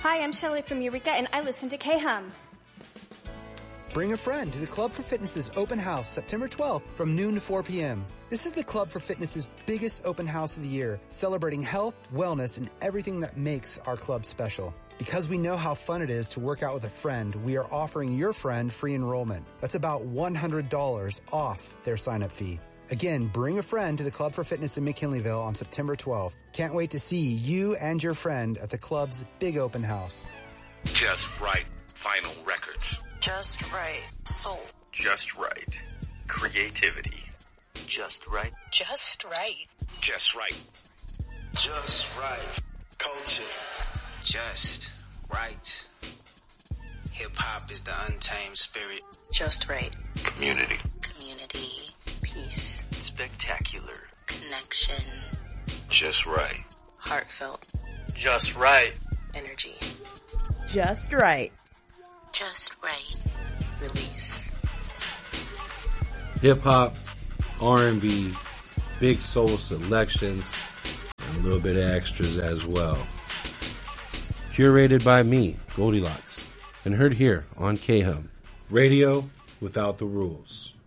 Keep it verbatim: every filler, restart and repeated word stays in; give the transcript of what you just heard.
Hi, I'm Shelley from Eureka, and I listen to K-Hum. Bring a friend to the Club for Fitness's open house September twelfth from noon to four p.m. This is the Club for Fitness's biggest open house of the year, celebrating health, wellness, and everything that makes our club special. Because we know how fun it is to work out with a friend, we are offering your friend free enrollment. That's about one hundred dollars off their sign-up fee. Again, bring a friend to the Club for Fitness in McKinleyville on September twelfth. Can't wait to see you and your friend at the club's big open house. Just Right Vinyl Records. Just Right Soul. Just Right Creativity. Just Right. Just Right. Just Right. Just Right Culture. Just Right. Hip-hop is the untamed spirit. Just Right. Community. Community. Peace. Spectacular. Connection. Just Right. Heartfelt. Just Right. Energy. Just Right. Just Right. Release. Hip-hop, R and B, big soul selections, and a little bit of extras as well. Curated by me, Goldilocks, and heard here on K-Hum, radio without the rules.